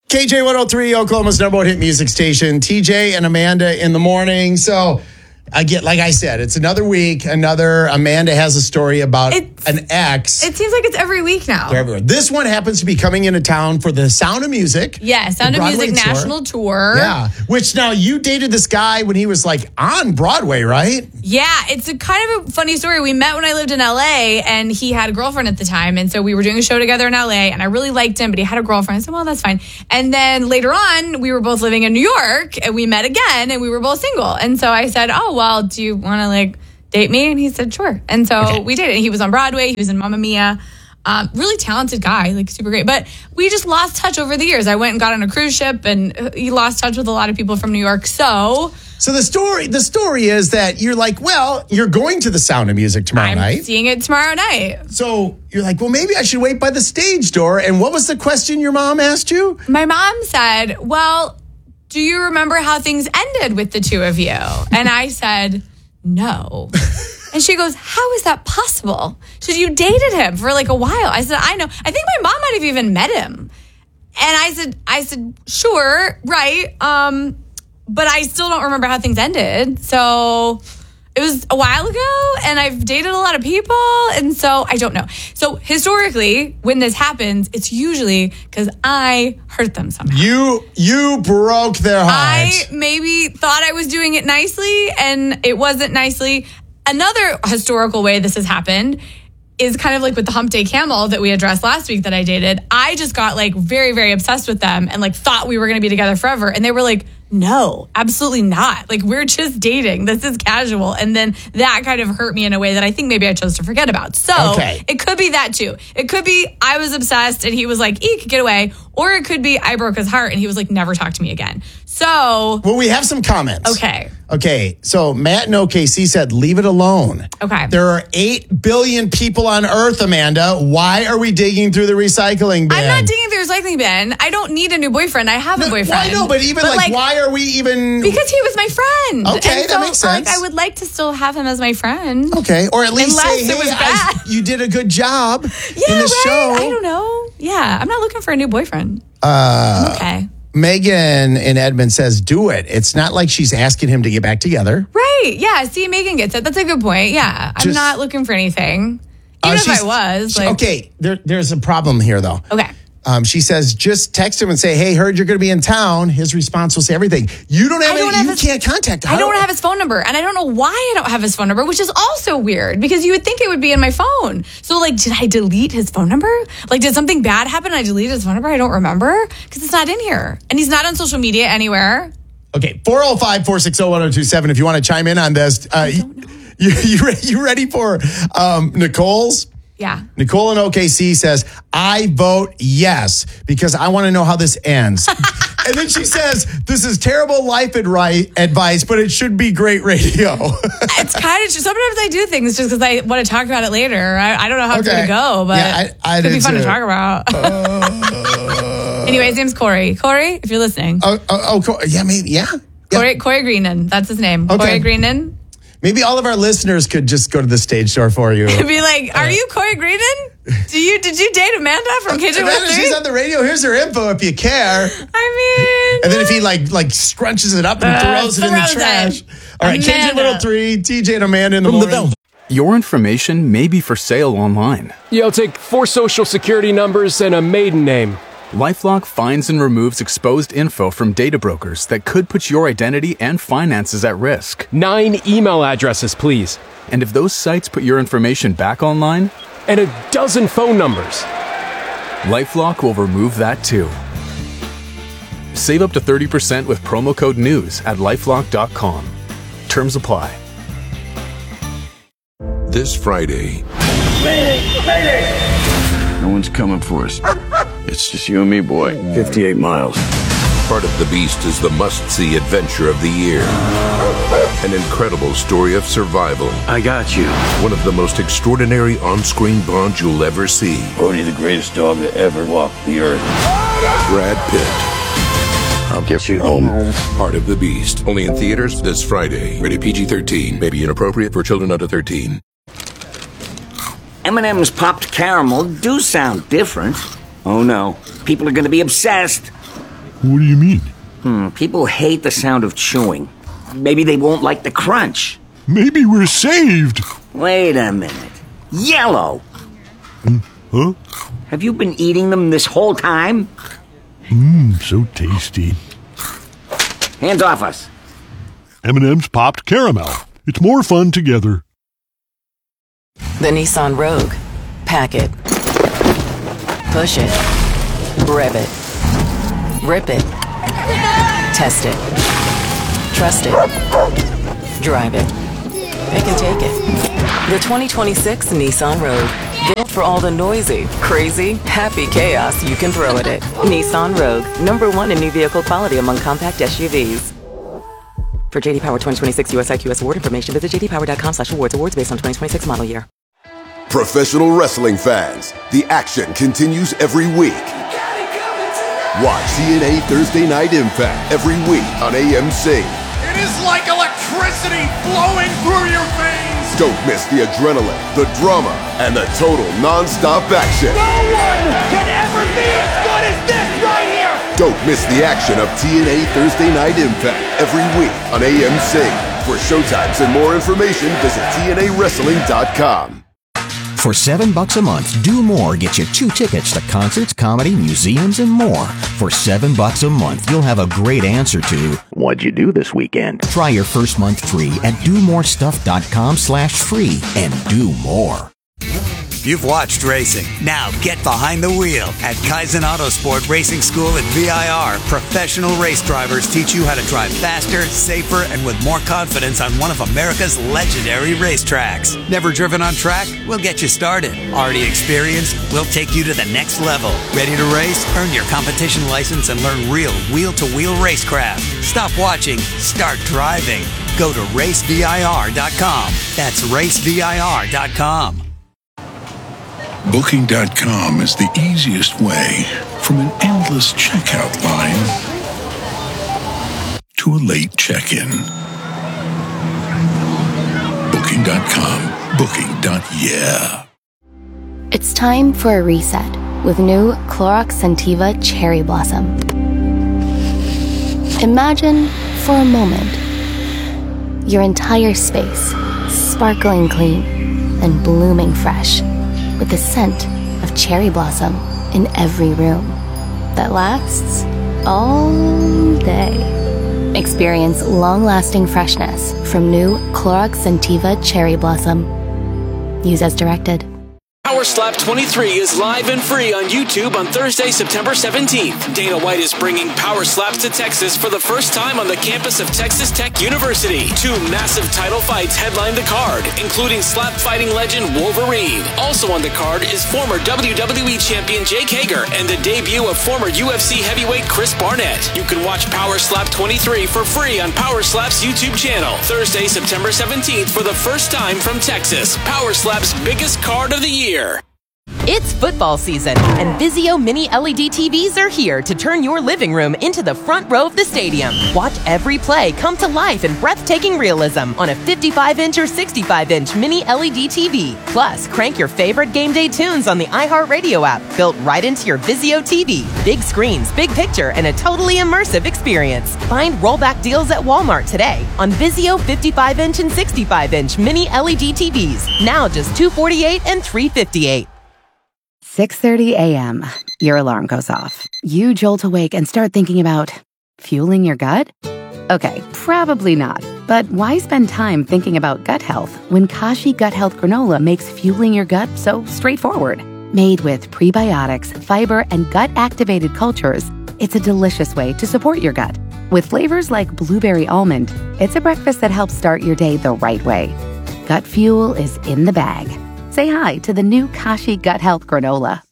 KJ 103, Oklahoma's number one hit music station. TJ and Amanda in the morning. So, like I said, it's another week. Amanda has a story about an ex. It seems like it's every week now. This one happens to be coming into town for the Sound of Music. Yeah, Sound of Music National Tour. Yeah, which now you dated this guy when he was like on Broadway, right? Yeah, it's a kind of a funny story. We met when I lived in LA and he had a girlfriend at the time. And so we were doing a show together in LA and I really liked him, but he had a girlfriend. I said, well, that's fine. And then later on, we were both living in New York and we met again and we were both single. And so I said, oh, well, do you want to date me? And he said, sure. And so we did it. He was on Broadway. He was in Mamma Mia. Really talented guy, super great. But we just lost touch over the years. I went and got on a cruise ship and he lost touch with a lot of people from New York. So the story is that you're like, well, you're going to the Sound of Music tomorrow night. I'm seeing it tomorrow night. So you're like, well, maybe I should wait by the stage door. And what was the question your mom asked you? My mom said, well, do you remember how things ended with the two of you? And I said, no. And she goes, how is that possible? She said, you dated him for a while. I said, I know. I think my mom might have even met him. And I said, sure, right. But I still don't remember how things ended. So it was a while ago and I've dated a lot of people. And so I don't know. So historically, when this happens, it's usually because I hurt them somehow. You broke their heart. I maybe thought I was doing it nicely and it wasn't nicely. Another historical way this has happened is kind of like with the Hump Day Camel that we addressed last week that I dated. I just got very, very obsessed with them and thought we were going to be together forever. And they were like, no, absolutely not. We're just dating. This is casual. And then that kind of hurt me in a way that I think maybe I chose to forget about. So It could be that too. It could be I was obsessed and he was like, eek, get away. Or it could be I broke his heart and he was like, never talk to me again. So. Well, we have some comments. Okay. So Matt in OKC said, leave it alone. Okay. There are 8 billion people on Earth, Amanda. Why are we digging through the recycling bin? I'm not digging through the recycling bin. I don't need a new boyfriend. I have a boyfriend. I know, but why are we even... Because he was my friend. Okay, that makes sense. I would like to still have him as my friend. Okay, or at least Unless say, it was bad. you did a good job in the show. I don't know. Yeah, I'm not looking for a new boyfriend. I'm okay. Megan in Edmond says, do it. It's not like she's asking him to get back together. Right. Yeah. See, Megan gets it. That's a good point. Yeah. I'm not looking for anything. Even if I was. Okay. There's a problem here, though. Okay. She says, just text him and say, hey, heard you're going to be in town. His response will say everything. You can't contact him. I don't have his phone number. And I don't know why I don't have his phone number, which is also weird because you would think it would be in my phone. So did I delete his phone number? Did something bad happen and I deleted his phone number? I don't remember because it's not in here. And he's not on social media anywhere. Okay. 405-460-1027 if you want to chime in on this. You ready for Nicole's? Yeah. Nicole in OKC says, I vote yes because I want to know how this ends. And then she says, this is terrible life advice, but it should be great radio. It's kind of true. Sometimes I do things just because I want to talk about it later. I don't know how it's going to go, but it could be fun to talk about. Anyway, his name's Corey. Corey, if you're listening. Yeah, maybe. Yeah. Corey Greenan. That's his name. Okay. Corey Greenan. Maybe all of our listeners could just go to the stage door for you. Be like, are you Corey Greenan? Did you date Amanda from KJ? Amanda, she's on the radio. Here's her info if you care. I mean. And then if he like scrunches it up and throws it in the trash. All right, KJ Little 3, TJ and Amanda in the morning. Your information may be for sale online. Yeah, I'll take 4 social security numbers and a maiden name. LifeLock finds and removes exposed info from data brokers that could put your identity and finances at risk. 9 email addresses, please. And if those sites put your information back online? And a dozen phone numbers. LifeLock will remove that too. Save up to 30% with promo code NEWS at LifeLock.com. Terms apply. This Friday. No one's coming for us. It's just you and me, boy. 58 miles. Part of the Beast is the must-see adventure of the year. An incredible story of survival. I got you. One of the most extraordinary on-screen bonds you'll ever see. Bodhi, the greatest dog that ever walked the earth. Brad Pitt. I'll get you home. Part of the Beast. Only in theaters this Friday. Rated PG-13. May be inappropriate for children under 13. M&M's popped caramel do sound different. Oh no, people are going to be obsessed. What do you mean? People hate the sound of chewing. Maybe they won't like the crunch. Maybe we're saved. Wait a minute. Yellow! Huh? Have you been eating them this whole time? So tasty. Hands off us. M&M's popped caramel. It's more fun together. The Nissan Rogue. Pack it. Push it. Rev it. Rip it. Test it. Trust it. Drive it. Pick and take it. The 2026 Nissan Rogue. Built for all the noisy, crazy, happy chaos you can throw at it. Nissan Rogue. #1 in new vehicle quality among compact SUVs. For JD Power 2026 US IQS award information, visit jdpower.com/awards. Awards based on 2026 model year. Professional wrestling fans, the action continues every week. Watch TNA Thursday Night Impact every week on AMC. It is like electricity flowing through your veins. Don't miss the adrenaline, the drama, and the total non-stop action. No one can ever be as good as this right here. Don't miss the action of TNA Thursday Night Impact every week on AMC. For showtimes and more information, visit TNAWrestling.com. For $7 a month, Do More gets you 2 tickets to concerts, comedy, museums, and more. For $7 a month, you'll have a great answer to what'd you do this weekend? Try your first month free at domorestuff.com/free and do more. You've watched racing. Now get behind the wheel. At Kaizen Autosport Racing School at VIR, professional race drivers teach you how to drive faster, safer, and with more confidence on one of America's legendary racetracks. Never driven on track? We'll get you started. Already experienced? We'll take you to the next level. Ready to race? Earn your competition license and learn real wheel-to-wheel racecraft. Stop watching. Start driving. Go to racevir.com. That's racevir.com. Booking.com is the easiest way from an endless checkout line to a late check-in. Booking.com. Booking.yeah. It's time for a reset with new Clorox Scentiva Cherry Blossom. Imagine for a moment your entire space sparkling clean and blooming fresh, with the scent of cherry blossom in every room that lasts all day. Experience long-lasting freshness from new Clorox Scentiva Cherry Blossom. Use as directed. Power Slap 23 is live and free on YouTube on Thursday, September 17th. Dana White is bringing Power Slaps to Texas for the first time on the campus of Texas Tech University. 2 massive title fights headline the card, including slap fighting legend Wolverine. Also on the card is former WWE champion Jake Hager and the debut of former UFC heavyweight Chris Barnett. You can watch Power Slap 23 for free on Power Slap's YouTube channel. Thursday, September 17th for the first time from Texas. Power Slap's biggest card of the year. It's football season, and Vizio Mini LED TVs are here to turn your living room into the front row of the stadium. Watch every play come to life in breathtaking realism on a 55-inch or 65-inch Mini LED TV. Plus, crank your favorite game day tunes on the iHeartRadio app, built right into your Vizio TV. Big screens, big picture, and a totally immersive experience. Find rollback deals at Walmart today on Vizio 55-inch and 65-inch Mini LED TVs. Now just $248 and $358. 6:30 a.m. Your alarm goes off. You jolt awake and start thinking about fueling your gut? Okay, probably not. But why spend time thinking about gut health when Kashi Gut Health Granola makes fueling your gut so straightforward? Made with prebiotics, fiber, and gut-activated cultures, it's a delicious way to support your gut. With flavors like blueberry almond, it's a breakfast that helps start your day the right way. Gut fuel is in the bag. Say hi to the new Kashi Gut Health Granola.